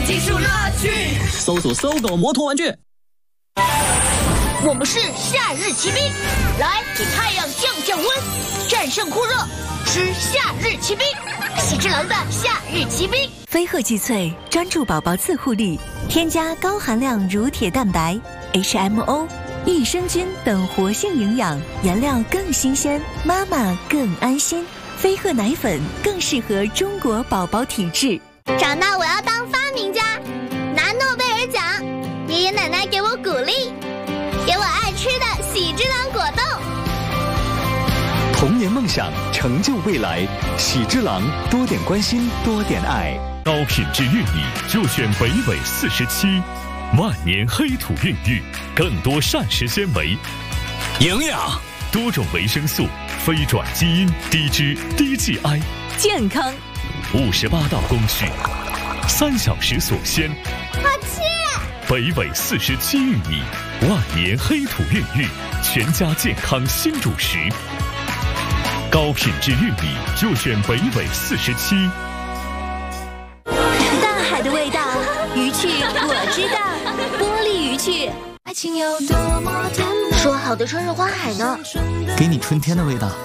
技术乐趣。 搜索搜狗摩托玩具。 我们是夏日骑兵，来给太阳降降温，战胜酷热，吃夏日骑兵，喜之郎的夏日骑兵。 飞鹤济萃专注宝宝自护力，添加高含量乳铁蛋白、HMO、益生菌等活性营养，原料更新鲜，妈妈更安心。飞鹤奶粉更适合中国宝宝体质。 长大我要当发明家，拿诺贝尔奖。爷爷奶奶给我鼓励，给我爱吃的喜之郎果冻。 童年梦想，成就未来。喜之郎，多点关心，多点爱。 高品质玉米就选北纬47，万年黑土孕育，更多膳食纤维、 营养、 多种维生素，非转基因，低脂低 GI， 健康。 58道工序，3小时所鲜。 好吃！ 北纬47玉米，万年黑土孕育，全家健康新主食。高品质玉米就选北纬47。 大海的味道，鱼趣我知道，玻璃鱼趣。 爱情有多么甜美， 说好的春日花海呢？ 给你春天的味道。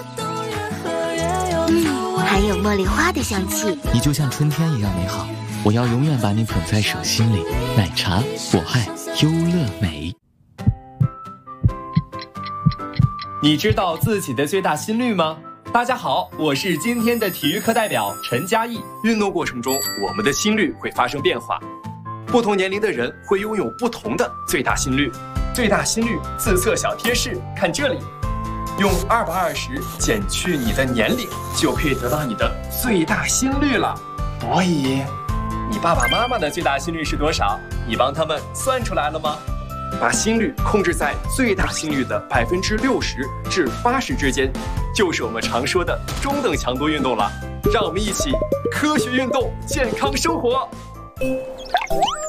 还有茉莉花的香气。 你就像春天一样美好，我要永远把你捧在手心里。奶茶，我爱优乐美。 你知道自己的最大心率吗？大家好，我是今天的体育课代表陈嘉译。运动过程中，我们的心率会发生变化，不同年龄的人会拥有不同的最大心率。最大心率自测小贴士，看这里。用220减去你的年龄，就可以得到你的最大心率了。所以，你爸爸妈妈的最大心率是多少？你帮他们算出来了吗？把心率控制在最大心率的60%至80%之间，就是我们常说的中等强度运动了。让我们一起科学运动，健康生活。